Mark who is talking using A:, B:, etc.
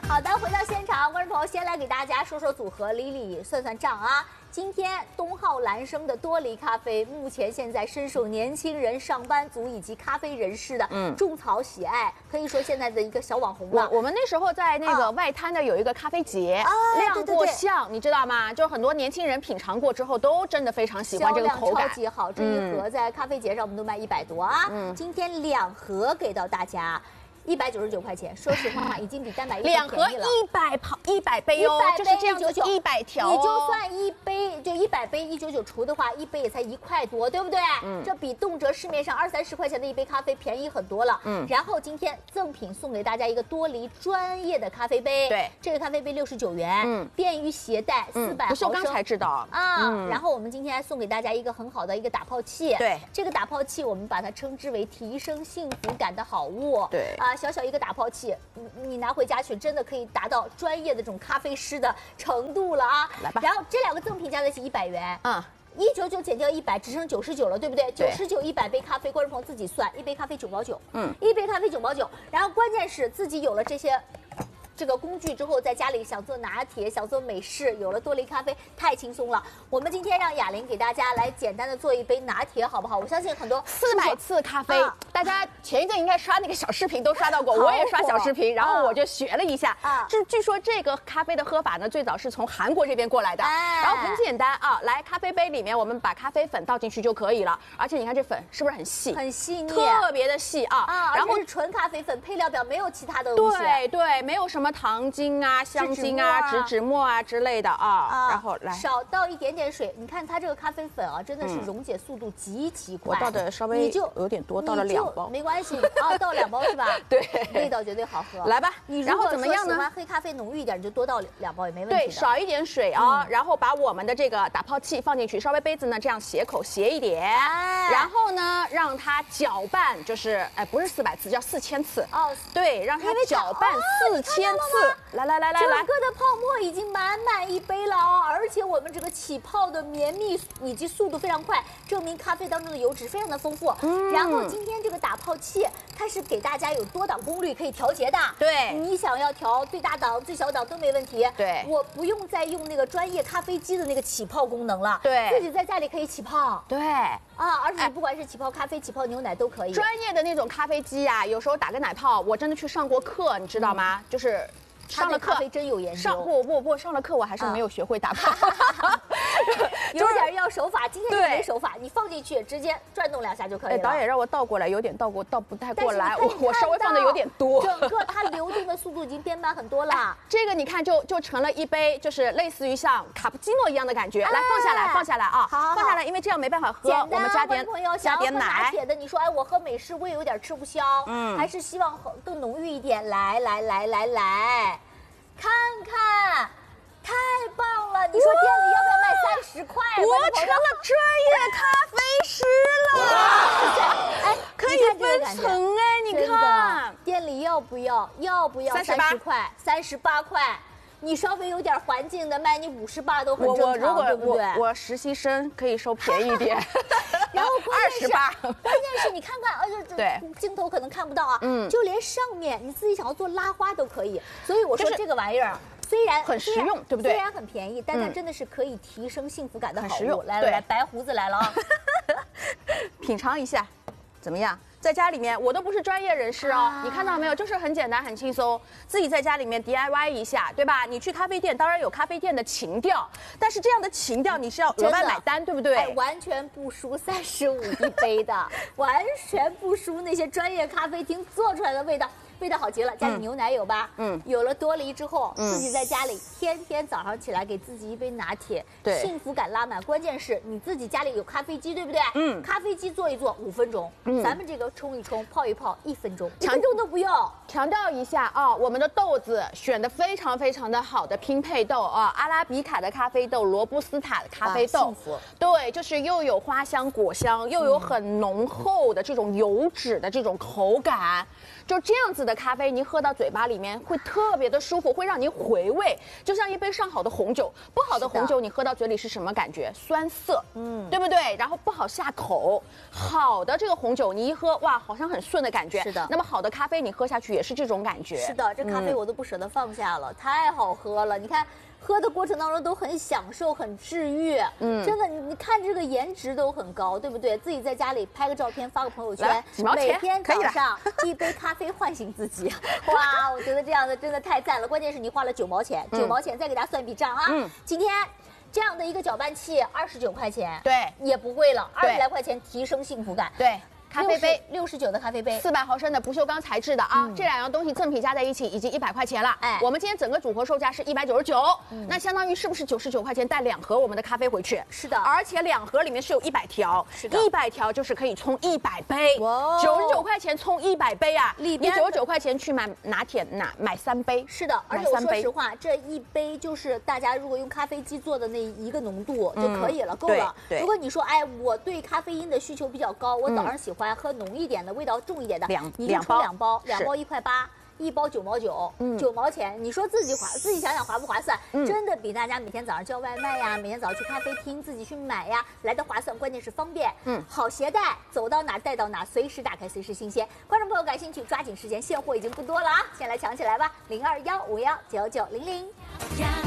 A: 好的，回到现场，观众朋友先来给大家说说组合，理理算算账啊。今天东浩蓝生的多黎咖啡，目前现在深受年轻人、上班族以及咖啡人士的种草喜爱，可以说现在的一个小网红了。
B: 我们那时候在那个外滩的有一个咖啡节，亮过相，你知道吗？就是很多年轻人品尝过之后，都真的非常喜欢这个口感，
A: 超级好。这一盒在咖啡节上我们都卖100多啊，今天2盒给到大家。199块钱，说实话已经比单买
B: 2盒100杯哦，就是这样子100条，
A: 你就算一杯就100杯199除的话，一杯也才1块多，对不对？这比动辄市面上20-30块钱的一杯咖啡便宜很多了。然后今天赠品送给大家一个多黎专业的咖啡杯，
B: 对，
A: 这个咖啡杯69元，便于携带，400毫升。
B: 不是我刚才知道
A: 啊。然后我们今天还送给大家一个很好的一个打泡器，
B: 对，
A: 这个打泡器我们把它称之为提升幸福感的好物，
B: 对
A: 啊。小小一个打泡器，你拿回家去，真的可以达到专业的这种咖啡师的程度了啊！
B: 来吧，
A: 然后这2个赠品加在一起100元，199减掉100，只剩99了，对不对？99、100杯咖啡，观众朋友自己算，一杯咖啡9毛9，一杯咖啡9毛9。然后关键是自己有了这个工具之后，在家里想做拿铁、想做美式，有了多黎咖啡太轻松了。我们今天让雅玲给大家来简单的做一杯拿铁，好不好？我相信很多
B: 400次咖啡，大家前一阵应该刷那个小视频都刷到过，我也刷小视频，然后我就学了一下。据说这个咖啡的喝法呢，最早是从韩国这边过来的，然后很简单啊，来咖啡杯里面我们把咖啡粉倒进去就可以了，而且你看这粉是不是很细？
A: 很细腻，
B: 特别的细啊，
A: 然后是纯咖啡粉，配料表没有其他的东西，
B: 对，没有什么糖精啊、香精啊、植脂末啊之类的啊，然后来
A: 少倒一点点水。你看它这个咖啡粉啊，真的是溶解速度极其快。
B: 我倒的稍微有点多，倒了2包，
A: 没关系啊，倒2包是吧？
B: 对，
A: 味道绝对好喝。
B: 来吧，然后怎么样呢？
A: 喜欢黑咖啡浓郁一点，你就多倒2包也没问题。
B: 对，少一点水啊，然后把我们的这个打泡器放进去，稍微杯子呢这样斜口斜一点，然后呢让它搅拌，就是不是400次，叫4000次哦。对，让它搅拌4000次。来，整
A: 个的泡沫已经满一杯了哦，而且我们这个起泡的绵密以及速度非常快，证明咖啡当中的油脂非常的丰富。然后今天这个打泡器，它是给大家有多档功率可以调节的。
B: 对，
A: 你想要调最大档、最小档都没问题。
B: 对，
A: 我不用再用那个专业咖啡机的那个起泡功能了。
B: 对，
A: 自己在家里可以起泡。
B: 对，
A: 而且不管是起泡咖啡、起泡牛奶都可以。
B: 专业的那种咖啡机啊，有时候打个奶泡，我真的去上过课，你知道吗？就是上了课，
A: 咖啡真有研究。
B: 上了课我还是没有学会打泡，
A: 有点要手法。今天没手法，你放进去直接转动2下就可以了。
B: 导演让我倒过来，有点倒不太过来，我稍微放的有点多。
A: 整个它流动的速度已经变慢很多了。
B: 这个你看就成了一杯，就是类似于像卡布奇诺一样的感觉。来放下来啊，
A: 好，
B: 放下来，因为这样没办法喝，我们加点奶。
A: 拿铁的，你说我喝美式胃有点吃不消，还是希望更浓郁一点。来，看看，太棒了！你说店里要不要卖30块？
B: 我成了专业咖啡师了！可以分层你看
A: 店里要不要30块、38块？你稍微有点环境的卖你58都很正常，对不对？
B: 我实习生可以收便宜一点，
A: 然后
B: 28。
A: 关键是你看看，对，镜头可能看不到啊，就连上面你自己想要做拉花都可以。所以我说这个玩意儿虽然
B: 很实用，对不对？
A: 虽然很便宜，但它真的是可以提升幸福感的好物。来，白胡子来了啊！
B: 品尝一下，怎么样？在家里面，我都不是专业人士哦，你看到没有？就是很简单、很轻松，自己在家里面 DIY 一下，对吧？你去咖啡店，当然有咖啡店的情调，但是这样的情调你是要额外买单，对不对？
A: 完全不输35一杯的，完全不输那些专业咖啡厅做出来的味道。味道好极了，加点牛奶有吧？有了多黎之后，自己在家里天天早上起来给自己一杯拿铁，
B: 对，
A: 幸福感拉满。关键是你自己家里有咖啡机，对不对？咖啡机做一做5分钟，咱们这个冲一冲、泡一泡1分钟，1分钟都不用。
B: 强调一下啊，我们的豆子选的非常非常的好的拼配豆啊，阿拉比卡的咖啡豆、罗布斯塔的咖啡豆，对，就是又有花香果香，又有很浓厚的这种油脂的这种口感，就这样子的。 的咖啡，您喝到嘴巴里面会特别的舒服，会让您回味，就像一杯上好的红酒。不好的红酒，你喝到嘴里是什么感觉？酸涩，对不对？然后不好下口。好的这个红酒，你一喝，哇，好像很顺的感觉。
A: 是的。
B: 那么好的咖啡，你喝下去也是这种感觉。
A: 是的，这咖啡我都不舍得放下了，太好喝了。你看。喝的过程当中都很享受，很治愈，真的，你看这个颜值都很高，对不对？自己在家里拍个照片，发个朋友圈，每天早上一杯咖啡唤醒自己，哇，我觉得这样的真的太赞了。关键是你花了9毛钱，9毛钱再给大家算笔账啊，今天。这样的一个搅拌器29块钱，
B: 对，
A: 也不贵了，20来块钱提升幸福感，
B: 对。咖啡杯
A: 69的咖啡杯
B: ，400毫升的不锈钢材质的啊，这2样东西赠品加在一起已经100块钱了。哎，我们今天整个组合售价是199，那相当于是不是99块钱带2盒我们的咖啡回去？
A: 是的，
B: 而且2盒里面是有100条，
A: 是的
B: ，100条就是可以冲100杯，99块钱冲100杯啊！你99块钱去买拿铁买3杯，
A: 是的，而且我说实话，这一杯就是大家如果用咖啡机做的那一个浓度就可以了，够了。如果你说哎，我对咖啡因的需求比较高，我早上喜欢喝浓一点的，味道重一点的，你就冲2包，2包1块8，一包9毛9，9毛钱。你说自己想想划不划算？真的比大家每天早上叫外卖呀，每天早上去咖啡厅自己去买呀来的划算。关键是方便，好携带，走到哪带到哪，随时打开，随时新鲜。观众朋友感兴趣，抓紧时间，现货已经不多了啊，先来抢起来吧，0215199900。